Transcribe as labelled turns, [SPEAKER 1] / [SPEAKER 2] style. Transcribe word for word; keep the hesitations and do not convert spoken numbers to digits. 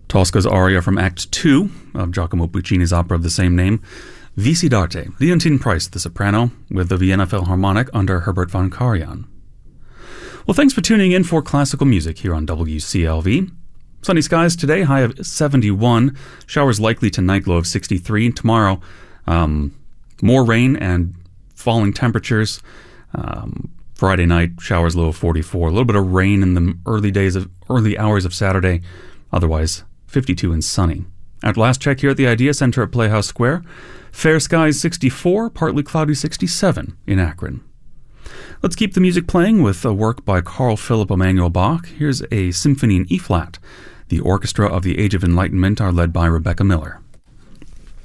[SPEAKER 1] Tosca's aria from Act two of Giacomo Puccini's opera of the same name, Vici d'arte, Leontine Price, the soprano, with the Vienna Philharmonic under Herbert von Karajan. Well, thanks for tuning in for classical music here on W C L V. Sunny skies today, high of seventy-one. Showers likely tonight, low of sixty-three. Tomorrow, um, more rain and falling temperatures. Um, Friday night, showers low of forty-four. A little bit of rain in the early days of early hours of Saturday. Otherwise, fifty-two and sunny. At last check here at the Idea Center at Playhouse Square, fair skies sixty-four, partly cloudy sixty-seven in Akron. Let's keep the music playing with a work by Carl Philipp Emanuel Bach. Here's a symphony in E-flat. The Orchestra of the Age of Enlightenment are led by Rebecca Miller.